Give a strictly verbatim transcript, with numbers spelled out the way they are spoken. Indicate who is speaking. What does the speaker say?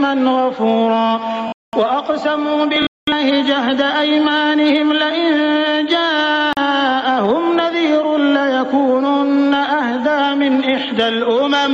Speaker 1: غفورا وأقسموا بالله جهد أيمانهم لئن جاءهم نذير ليكونن أهدى من إحدى الأمم